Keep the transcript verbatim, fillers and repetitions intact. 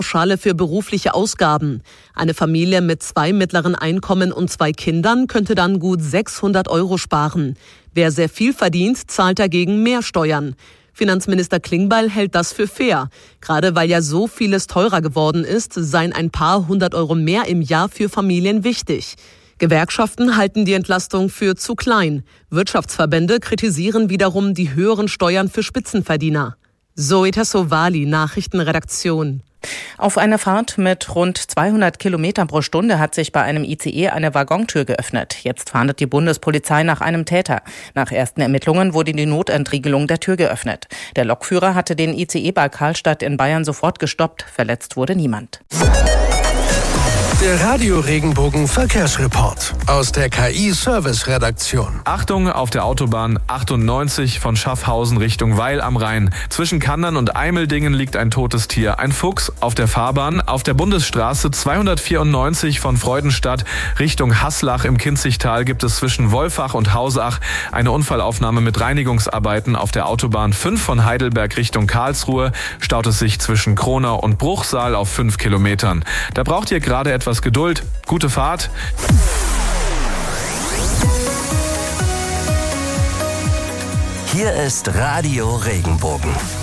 Pauschale für berufliche Ausgaben. Eine Familie mit zwei mittleren Einkommen und zwei Kindern könnte dann gut sechshundert Euro sparen. Wer sehr viel verdient, zahlt dagegen mehr Steuern. Finanzminister Klingbeil hält das für fair. Gerade weil ja so vieles teurer geworden ist, seien ein paar hundert Euro mehr im Jahr für Familien wichtig. Gewerkschaften halten die Entlastung für zu klein. Wirtschaftsverbände kritisieren wiederum die höheren Steuern für Spitzenverdiener. Zoe Tassovali, Nachrichtenredaktion. Auf einer Fahrt mit rund zweihundert Kilometern pro Stunde hat sich bei einem I C E eine Waggontür geöffnet. Jetzt fahndet die Bundespolizei nach einem Täter. Nach ersten Ermittlungen wurde die Notentriegelung der Tür geöffnet. Der Lokführer hatte den I C E bei Karlstadt in Bayern sofort gestoppt. Verletzt wurde niemand. Der Radio-Regenbogen Verkehrsreport aus der K I-Service-Redaktion. Achtung, auf der Autobahn achtundneunzig von Schaffhausen Richtung Weil am Rhein. Zwischen Kandern und Eimeldingen liegt ein totes Tier. Ein Fuchs auf der Fahrbahn. Auf der Bundesstraße zweihundertvierundneunzig von Freudenstadt Richtung Haslach im Kinzigtal gibt es zwischen Wolfach und Hausach eine Unfallaufnahme mit Reinigungsarbeiten. Auf der Autobahn fünf von Heidelberg Richtung Karlsruhe staut es sich zwischen Kronau und Bruchsal auf fünf Kilometern. Da braucht ihr gerade etwas Geduld. Gute Fahrt. Hier ist Radio Regenbogen.